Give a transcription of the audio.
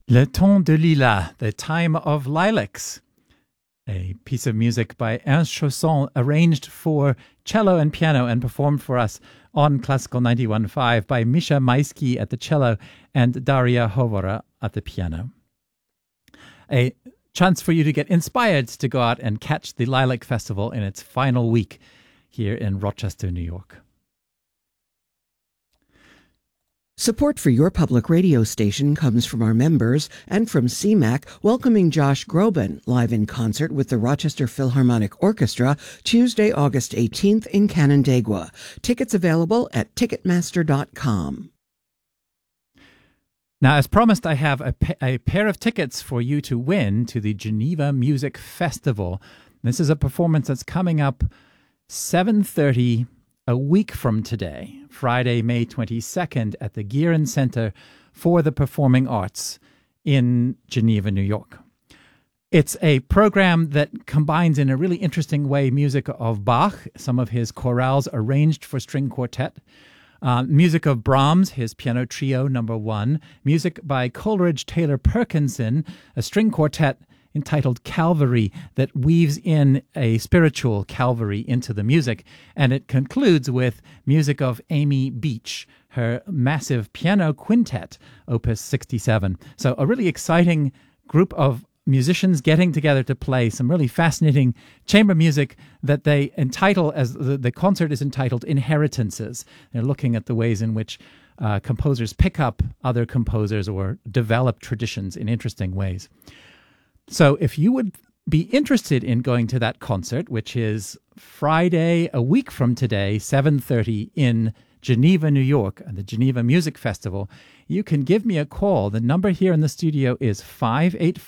Le Temps de Lilas, The Time of Lilacs, a piece of music by Ernst Chausson, arranged for cello and piano and performed for us on Classical 91.5 by Misha Maisky at the cello and Daria Hovora at the piano. A chance for you to get inspired to go out and catch the Lilac Festival in its final week here in Rochester, New York. Support for your public radio station comes from our members and from CMAC, welcoming Josh Groban live in concert with the Rochester Philharmonic Orchestra Tuesday, August 18th in Canandaigua. Tickets available at Ticketmaster.com. Now, as promised, I have a pair of tickets for you to win to the Geneva Music Festival. This is a performance that's coming up 7:30 a week from today, Friday, May 22nd, at the Gearin Center for the Performing Arts in Geneva, New York. It's a program that combines in a really interesting way music of Bach, some of his chorales arranged for string quartet, music of Brahms, his piano trio number 1, music by Coleridge Taylor Perkinson, a string quartet entitled Calvary that weaves in a spiritual Calvary into the music. And it concludes with music of Amy Beach, her massive piano quintet, Opus 67. So a really exciting group of musicians getting together to play some really fascinating chamber music that they entitle, as the concert is entitled, Inheritances. They're looking at the ways in which composers pick up other composers or develop traditions in interesting ways. So if you would be interested in going to that concert, which is Friday, a week from today, 7:30 in Geneva, New York, at the Geneva Music Festival, you can give me a call. The number here in the studio is 585